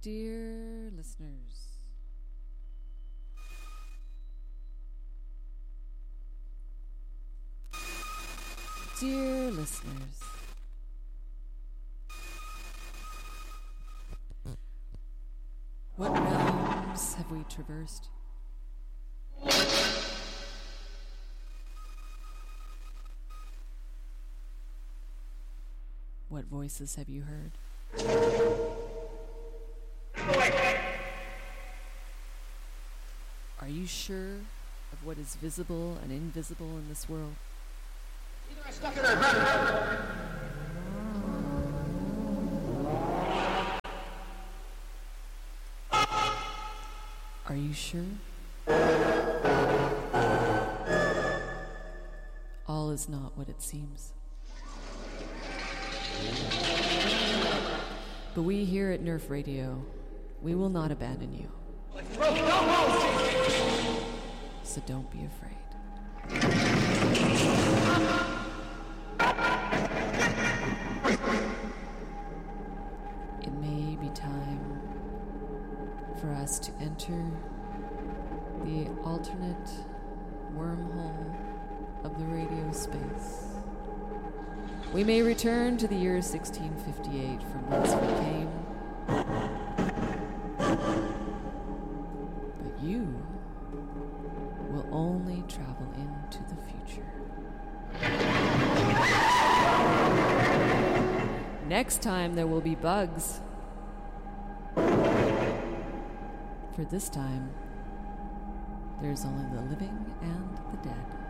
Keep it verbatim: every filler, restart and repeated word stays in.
Dear listeners, dear listeners, what realms have we traversed? What voices have you heard? Are you sure of what is visible and invisible in this world? Are you sure? All is not what it seems. But we here at Nerf Radio, we will not abandon you. So don't be afraid. It may be time for us to enter the alternate wormhole of the radio space. We may return to the year sixteen fifty-eight from whence we came. But you will only travel into the future. Next time there will be bugs. For this time, there's only the living and the dead.